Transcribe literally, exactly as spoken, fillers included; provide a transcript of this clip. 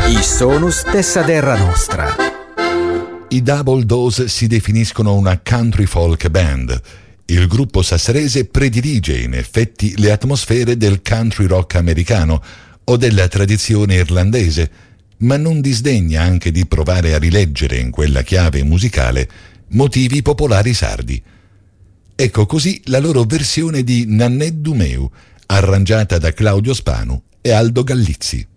I sonus dessa terra nostra. I Double Dose si definiscono una country folk band. Il gruppo sassarese predilige in effetti le atmosfere del country rock americano o della tradizione irlandese, ma non disdegna anche di provare a rileggere in quella chiave musicale motivi popolari sardi. Ecco così la loro versione di Nannè Dumeu, arrangiata da Claudio Spanu e Aldo Gallizzi.